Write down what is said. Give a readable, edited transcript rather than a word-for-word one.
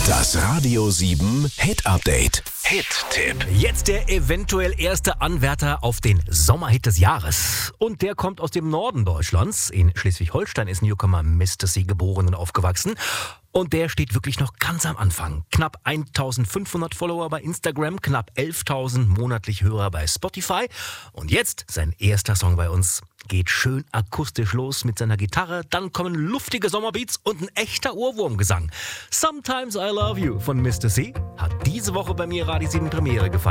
Das Radio 7 Hit Update. Hit-Tipp. Jetzt der eventuell erste Anwärter auf den Sommerhit des Jahres. Und der kommt aus dem Norden Deutschlands. In Schleswig-Holstein ist Newcomer Mr. C geboren und aufgewachsen. Und der steht wirklich noch ganz am Anfang. Knapp 1500 Follower bei Instagram, knapp 11.000 monatlich Hörer bei Spotify. Und jetzt sein erster Song bei uns. Geht schön akustisch los mit seiner Gitarre, dann kommen luftige Sommerbeats und ein echter Ohrwurmgesang. Sometimes I Love You von Mr. C hat diese Woche bei mir Radio 7 Premiere gefeiert.